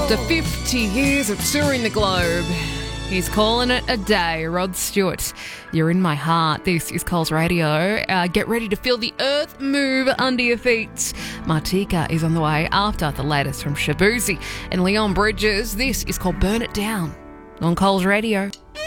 After 50 years of touring the globe, he's calling it a day. Rod Stewart, you're in my heart. This is Coles Radio. Get ready to feel the earth move under your feet. Martika is on the way after the latest from Shabuzi and Leon Bridges. This is called Burn It Down on Coles Radio.